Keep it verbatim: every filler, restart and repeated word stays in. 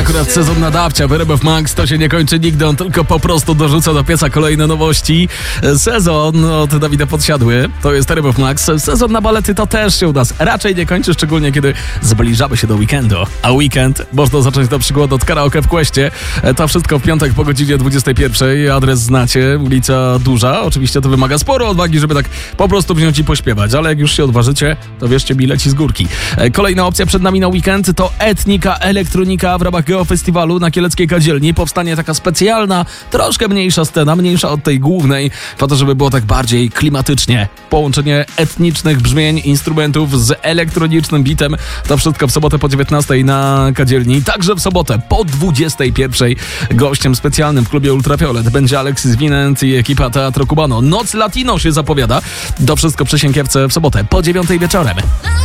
akurat sezon nadawcia w R M F Max to się nie kończy nigdy, on tylko po prostu dorzuca do pieca kolejne nowości. Sezon od Dawida Podsiadły to jest R M F Max. Sezon na balety to też się u nas raczej nie kończy, szczególnie kiedy zbliżamy się do weekendu. A weekend można zacząć na przykład od karaoke w Questie. To wszystko w piątek po godzinie dwudziestej pierwszej. Adres znacie, ulica Duża. Oczywiście to wymaga sporo odwagi, żeby tak po prostu wziąć i pośpiewać, ale jak już się odważycie, to wierzcie mi, leci z górki. Kolejna opcja przed nami na weekend to Etnika Elektronika. W ramach Geofestiwalu na Kieleckiej Kadzielni powstanie taka specjalna, troszkę mniejsza scena, mniejsza od tej głównej, po to, żeby było tak bardziej klimatycznie. Połączenie etnicznych brzmień, instrumentów z elektronicznym bitem. To wszystko w sobotę po dziewiętnastej na Kadzielni. Także w sobotę po dwudziestej pierwszej gościem specjalnym w klubie Ultrafiolet będzie Alexis Winant i ekipa Teatro Cubano. Noc Latino się zapowiada. To wszystko przy Sienkiewce w sobotę po dziewiątej wieczorem.